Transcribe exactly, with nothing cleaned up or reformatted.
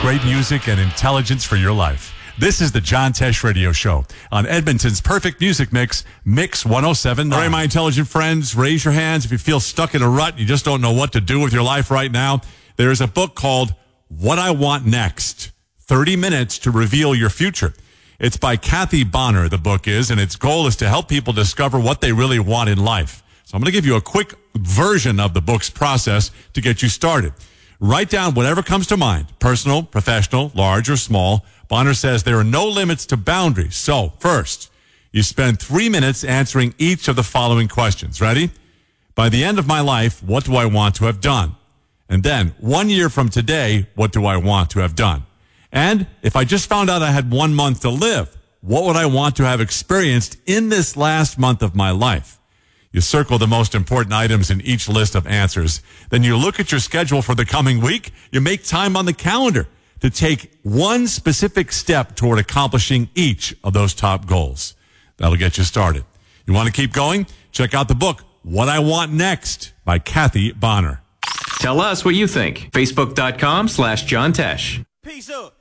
great music and intelligence for your life. This is the John Tesh Radio Show on Edmonton's perfect music mix, Mix one oh seven point nine. All right, my intelligent friends, raise your hands if you feel stuck in a rut. You just don't know what to do with your life right now. There's a book called What I Want Next, thirty minutes to Reveal Your Future. It's by Kathy Bonner, the book is, and its goal is to help people discover what they really want in life. So I'm going to give you a quick version of the book's process to get you started. Write down whatever comes to mind, personal, professional, large or small. Bonner says there are no limits to boundaries. So first, you spend three minutes answering each of the following questions. Ready? By the end of my life, what do I want to have done? And then, one year from today, what do I want to have done? And if I just found out I had one month to live, what would I want to have experienced in this last month of my life? You circle the most important items in each list of answers. Then you look at your schedule for the coming week. You make time on the calendar to take one specific step toward accomplishing each of those top goals. That'll get you started. You want to keep going? Check out the book, What I Want Next by Kathy Bonner. Tell us what you think. Facebook.com slash John Tesh. Peace up.